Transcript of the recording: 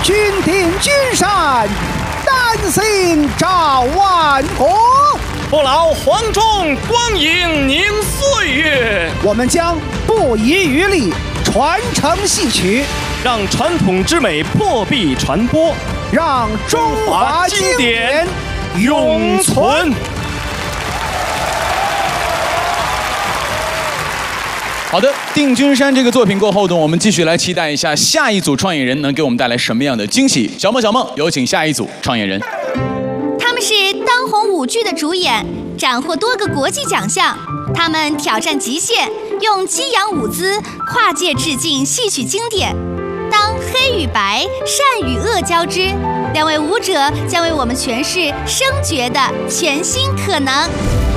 君顶君山，丹心照万国。 不劳黄忠，光阴凝岁月。 我们将不遗余力传承戏曲， 让传统之美破壁传播， 让中华经典永存。 好的，定军山这个作品过后呢，我们继续来期待一下下一组创演人能给我们带来什么样的惊喜。小梦，有请下一组创演人。 他们是当红舞剧的主演，斩获多个国际奖项。他们挑战极限，用激扬舞姿跨界致敬戏曲经典。当黑与白、善与恶交织，两位舞者将为我们诠释声角的全新可能。